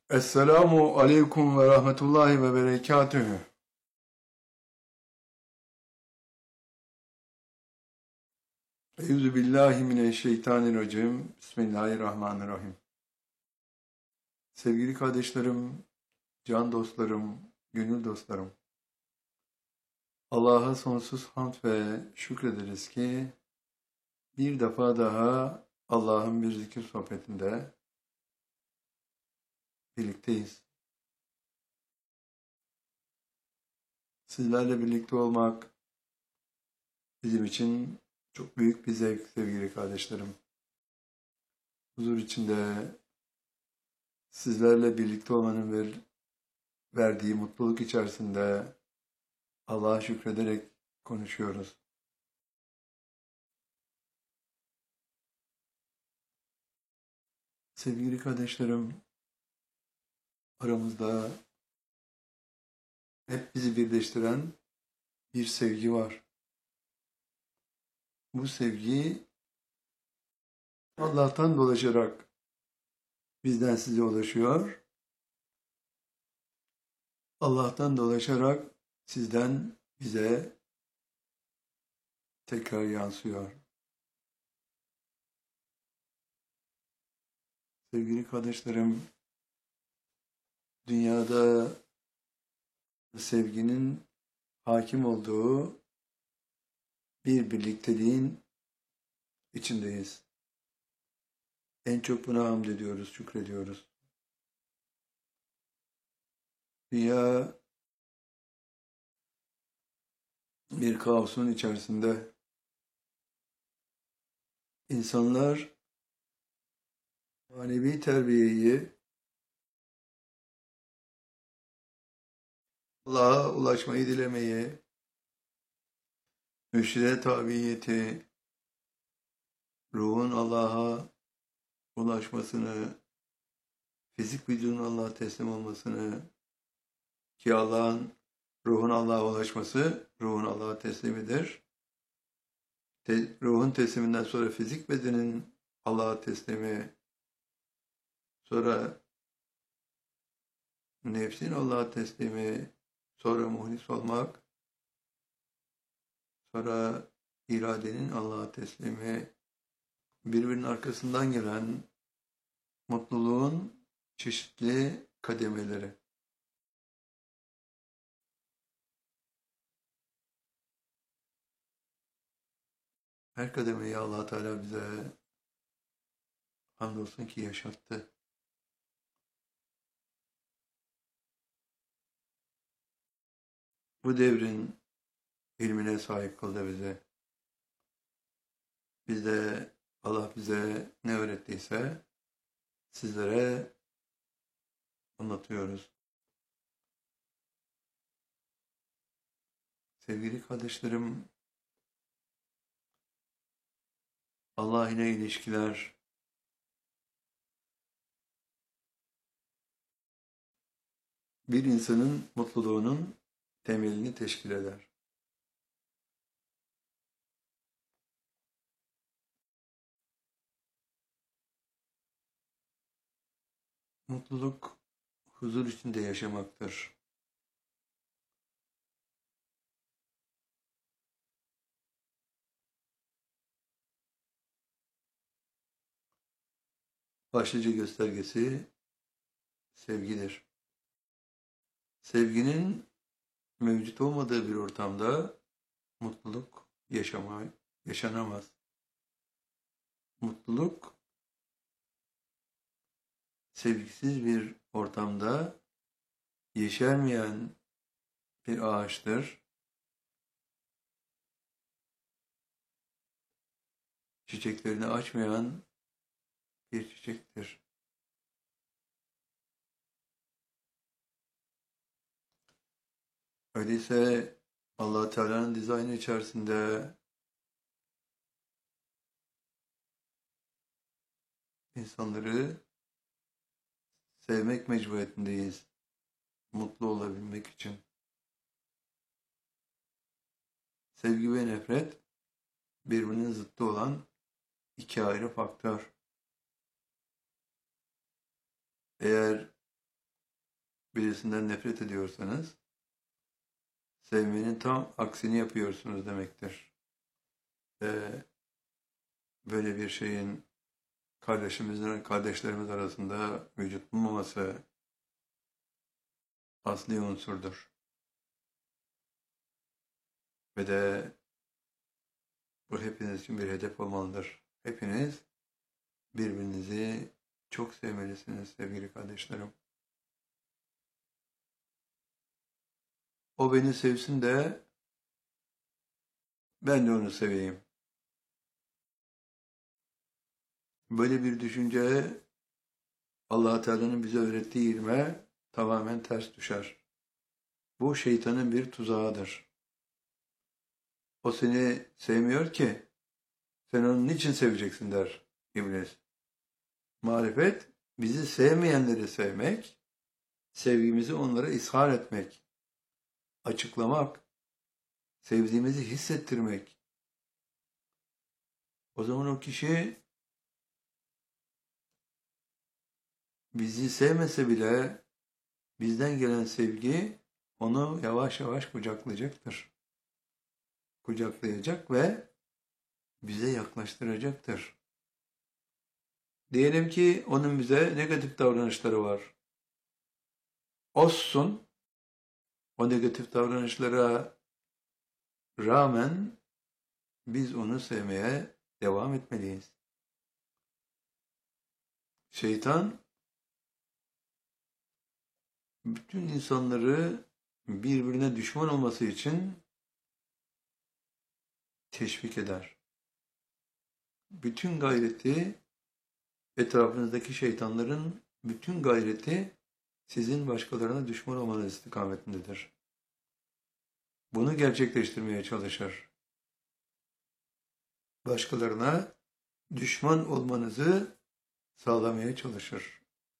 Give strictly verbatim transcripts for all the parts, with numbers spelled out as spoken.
Esselamu aleyküm ve rahmetullahi ve berekatühü. Eûzü billahi mineşşeytanirracim. Bismillahirrahmanirrahim. Sevgili kardeşlerim, can dostlarım, gönül dostlarım. Allah'a sonsuz hamd ve şükrederiz ki bir defa daha Allah'ın bir zikir sohbetinde birlikteyiz. Sizlerle birlikte olmak bizim için çok büyük bir zevk sevgili kardeşlerim. Huzur içinde sizlerle birlikte olmanın ver, verdiği mutluluk içerisinde Allah'a şükrederek konuşuyoruz. Sevgili kardeşlerim, aramızda hep bizi birleştiren bir sevgi var. Bu sevgi Allah'tan dolaşarak bizden size ulaşıyor. Allah'tan dolaşarak sizden bize tekrar yansıyor. Sevgili kardeşlerim, dünyada sevginin hakim olduğu bir birlikteliğin içindeyiz. En çok buna hamd ediyoruz, şükrediyoruz. Dünya bir kaosun içerisinde. İnsanlar manevi terbiyeyi, Allah'a ulaşmayı dilemeyi, mürşide tabiyeti, ruhun Allah'a ulaşmasını, fizik vücudun Allah'a teslim olmasını, ki Allah'ın, ruhun Allah'a ulaşması, ruhun Allah'a teslimidir. Te, ruhun tesliminden sonra fizik bedenin Allah'a teslimi, sonra nefsin Allah'a teslimi, sonra muhlis olmak, sonra iradenin Allah'a teslimi, birbirinin arkasından gelen mutluluğun çeşitli kademeleri. Her kademeyi Allah Teala bize hamdolsun ki yaşattı. Bu devrin ilmine sahip kıldı bize. Biz de Allah bize ne öğrettiyse sizlere anlatıyoruz. Sevgili kardeşlerim, Allah ile ilişkiler bir insanın mutluluğunun temelini teşkil eder. Mutluluk huzur içinde yaşamaktır. Başlıca göstergesi sevgidir. Sevginin mevcut olmadığı bir ortamda mutluluk yaşamay, yaşanamaz. Mutluluk sevgisiz bir ortamda yeşermeyen bir ağaçtır. Çiçeklerini açmayan bir çiçektir. Öyleyse Allah Teala'nın dizaynı içerisinde insanları sevmek mecburiyetindeyiz. Mutlu olabilmek için. Sevgi ve nefret birbirinin zıttı olan iki ayrı faktör. Eğer birisinden nefret ediyorsanız, sevmenin tam aksini yapıyorsunuz demektir. Ve böyle bir şeyin kardeşimizin, kardeşlerimiz arasında vücut bulmaması asli unsurdur. Ve de bu hepiniz için bir hedef olmalıdır. Hepiniz birbirinizi çok sevmelisiniz sevgili kardeşlerim. O beni sevsin de ben de onu seveyim. Böyle bir düşünce Allah-u Teala'nın bize öğrettiği ilme tamamen ters düşer. Bu şeytanın bir tuzağıdır. O seni sevmiyor ki, sen onu niçin seveceksin der İblis. Marifet, bizi sevmeyenleri sevmek, sevgimizi onlara ishar etmek, açıklamak, sevdiğimizi hissettirmek. O zaman o kişi bizi sevmese bile bizden gelen sevgi onu yavaş yavaş kucaklayacaktır. Kucaklayacak ve bize yaklaştıracaktır. Diyelim ki onun bize negatif davranışları var. Olsun, o negatif davranışlara rağmen biz onu sevmeye devam etmeliyiz. Şeytan bütün insanları birbirine düşman olması için teşvik eder. Bütün gayreti, etrafınızdaki şeytanların bütün gayreti sizin başkalarına düşman olmanız istikametindedir. Bunu gerçekleştirmeye çalışır. Başkalarına düşman olmanızı sağlamaya çalışır.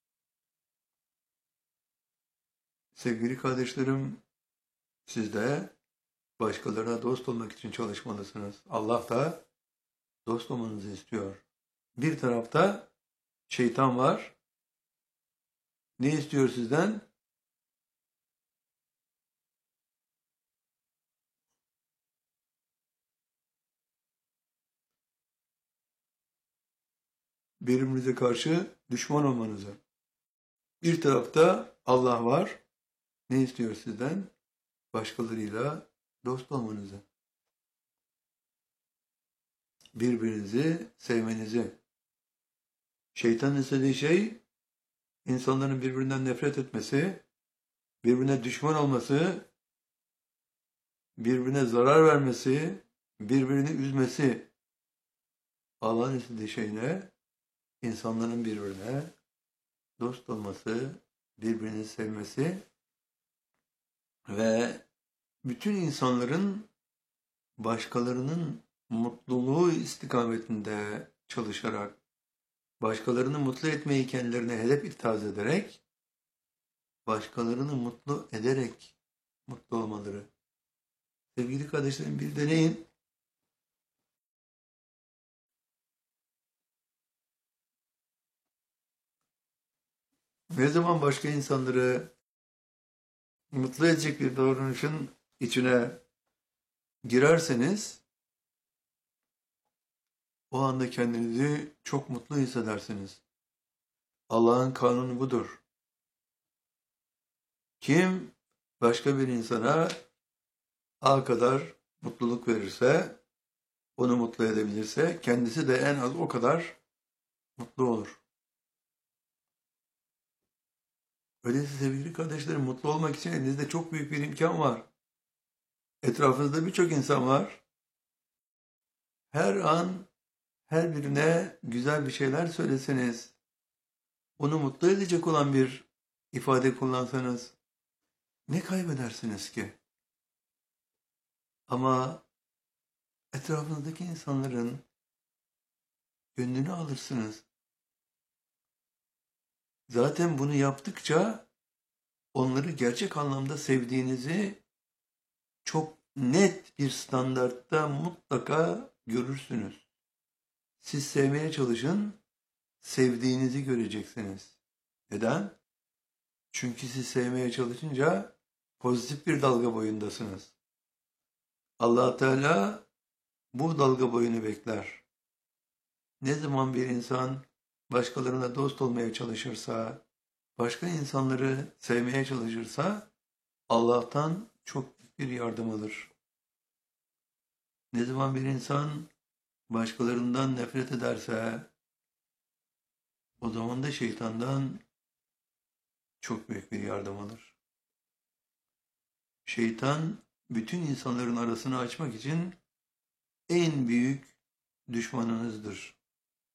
Sevgili kardeşlerim, siz de başkalarına dost olmak için çalışmalısınız. Allah da dost olmanızı istiyor. Bir tarafta şeytan var. Ne istiyor sizden? Birbirinize karşı düşman olmanızı. Bir tarafta Allah var. Ne istiyor sizden? Başkalarıyla dost olmanızı. Birbirinizi sevmenizi. Şeytanın istediği şey, insanların birbirinden nefret etmesi, birbirine düşman olması, birbirine zarar vermesi, birbirini üzmesi. Allah'ın istediği şey ne? İnsanların birbirine dost olması, birbirini sevmesi ve bütün insanların başkalarının mutluluğu istikametinde çalışarak, başkalarını mutlu etmeyi kendilerine hedef ithaz ederek, başkalarını mutlu ederek mutlu olmaları. Sevgili kardeşlerim, bir deneyin. Ne zaman başka insanları mutlu edecek bir davranışın içine girerseniz, o anda kendinizi çok mutlu hissedersiniz. Allah'ın kanunu budur. Kim başka bir insana A kadar mutluluk verirse, onu mutlu edebilirse, kendisi de en az o kadar mutlu olur. Öyleyse sevgili kardeşlerim, mutlu olmak için elinizde çok büyük bir imkan var. Etrafınızda birçok insan var. Her an her birine güzel bir şeyler söyleseniz, onu mutlu edecek olan bir ifade kullansanız ne kaybedersiniz ki? Ama etrafınızdaki insanların gönlünü alırsınız. Zaten bunu yaptıkça onları gerçek anlamda sevdiğinizi çok net bir standartta mutlaka görürsünüz. Siz sevmeye çalışın, sevdiğinizi göreceksiniz. Neden? Çünkü siz sevmeye çalışınca pozitif bir dalga boyundasınız. Allah Teala bu dalga boyunu bekler. Ne zaman bir insan başkalarına dost olmaya çalışırsa, başka insanları sevmeye çalışırsa Allah'tan çok büyük bir yardım alır. Ne zaman bir insan başkalarından nefret ederse o zaman da şeytandan çok büyük bir yardım alır. Şeytan bütün insanların arasını açmak için en büyük düşmanınızdır.